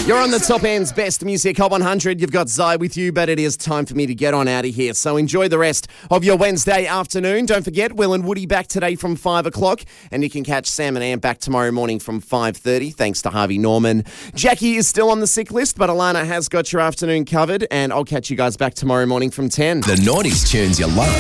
You're on the Top End's Best Music Hot 100. You've got Zai with you, but it is time for me to get on out of here. So enjoy the rest of your Wednesday afternoon. Don't forget, Will and Woody back today from 5 o'clock, and you can catch Sam and Ann back tomorrow morning from 5:30, thanks to Harvey Norman. Jackie is still on the sick list, but Alana has got your afternoon covered, and I'll catch you guys back tomorrow morning from 10. The 90s tunes you love.